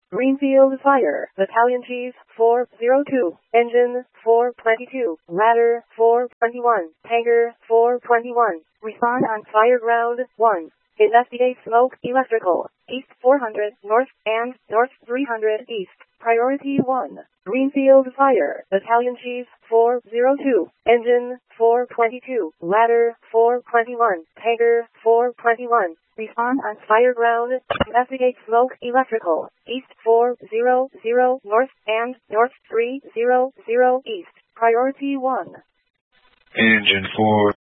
Greenfield Fire, Battalion Chief 402, Engine 422, Ladder 421, Tanker 421. Respond on Fireground 1. Investigate smoke electrical, east 400 north and north 300 east. Priority 1. Greenfield Fire, Battalion Chief 402, Engine 422, Ladder 421, Tanker 421. Respond on Fireground. Investigate smoke electrical, east 400 north and north 300 east. Priority 1. Engine 4.